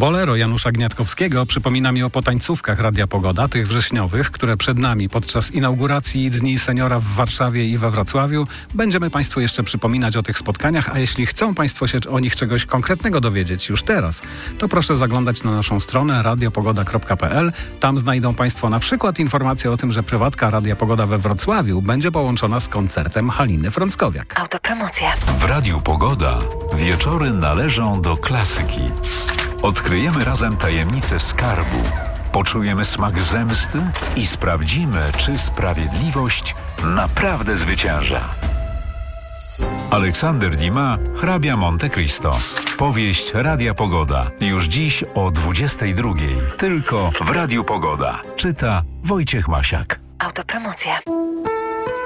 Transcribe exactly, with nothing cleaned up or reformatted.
Bolero Janusza Gniatkowskiego przypomina mi o potańcówkach Radia Pogoda, tych wrześniowych, które przed nami podczas inauguracji Dni Seniora w Warszawie i we Wrocławiu. Będziemy Państwu jeszcze przypominać o tych spotkaniach, a jeśli chcą Państwo się o nich czegoś konkretnego dowiedzieć już teraz, to proszę zaglądać na naszą stronę radiopogoda kropka p l. Tam znajdą Państwo na przykład informację o tym, że prywatka Radia Pogoda we Wrocławiu będzie połączona z koncertem Haliny Frąckowiak. Autopromocja. W Radiu Pogoda wieczory należą do klasyki. Odkryjemy razem tajemnicę skarbu, poczujemy smak zemsty i sprawdzimy, czy sprawiedliwość naprawdę zwycięża. Aleksander Dumas, hrabia Monte Cristo. Powieść Radia Pogoda. Już dziś o dwudziestej drugiej. Tylko w Radiu Pogoda. Czyta Wojciech Masiak. Autopromocja.